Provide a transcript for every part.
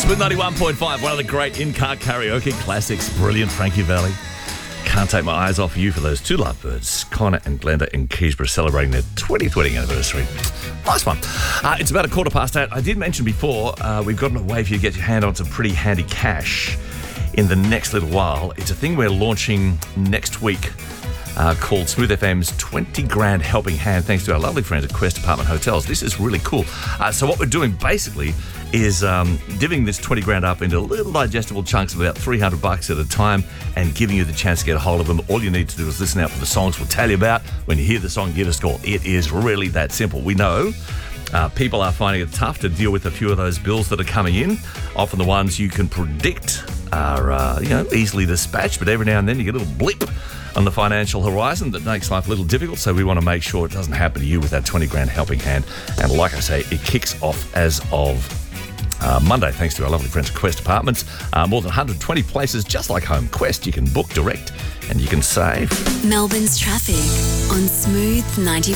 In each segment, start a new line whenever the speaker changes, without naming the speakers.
Smooth 91.5, one of the great in-car karaoke classics. Brilliant, Frankie Valli. Can't take my eyes off you for those two lovebirds, Connor and Glenda in Keysborough, celebrating their 20th wedding anniversary. Nice one. It's about 8:15. I did mention before, we've got a way for you to get your hand on some pretty handy cash in the next little while. It's a thing we're launching next week called Smooth FM's 20 grand helping hand, thanks to our lovely friends at Quest Apartment Hotels. This is really cool. So what we're doing basically is divvying this 20 grand up into little digestible chunks of about $300 at a time and giving you the chance to get a hold of them. All you need to do is listen out for the songs we'll tell you about. When you hear the song, give us a call. It is really that simple. We know people are finding it tough to deal with a few of those bills that are coming in. Often the ones you can predict are easily dispatched, but every now and then you get a little blip on the financial horizon that makes life a little difficult, so we want to make sure it doesn't happen to you with that 20 grand helping hand. And like I say, it kicks off as of Monday, thanks to our lovely friends at Quest Apartments. More than 120 places just like home. Quest, you can book direct and you can save.
Melbourne's traffic on Smooth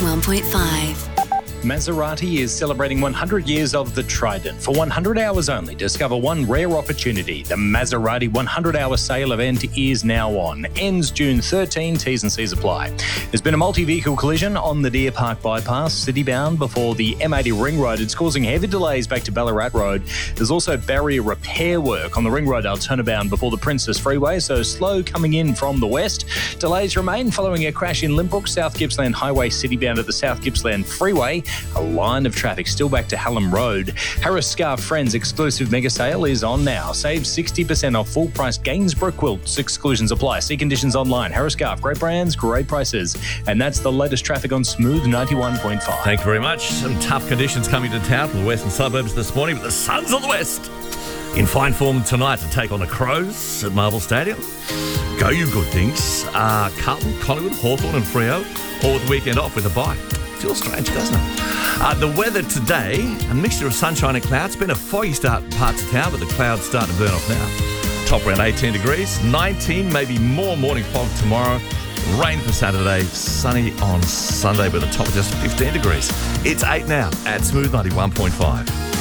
91.5.
Maserati is celebrating 100 years of the Trident. For 100 hours only, discover one rare opportunity. The Maserati 100-hour sale event is now on. Ends June 13, T's and C's apply. There's been a multi-vehicle collision on the Deer Park bypass, city-bound before the M80 Ring Road. It's causing heavy delays back to Ballarat Road. There's also barrier repair work on the Ring Road Altona-bound before the Princess Freeway, so slow coming in from the west. Delays remain following a crash in Limbrook, South Gippsland Highway, city-bound at the South Gippsland Freeway. A line of traffic still back to Hallam Road. Harris Scarf Friends exclusive mega sale is on now. Save 60% off full price Gainsborough quilts. Exclusions apply. See conditions online. Harris Scarf, great brands, great prices. And that's the latest traffic on Smooth 91.5.
Thank you very much. Some tough conditions coming to town from the western suburbs this morning, but the Suns of the West in fine form tonight to take on the Crows at Marvel Stadium. Go you good things. Carlton, Collingwood, Hawthorn and Freo all with the weekend off with a bye. Feels strange, doesn't it? The weather today, a mixture of sunshine and clouds. Been a foggy start in parts of town, but the clouds starting to burn off now. Top around 18 degrees, 19, maybe more morning fog tomorrow. Rain for Saturday, sunny on Sunday, but the top of just 15 degrees. It's 8 now at Smooth 91.5.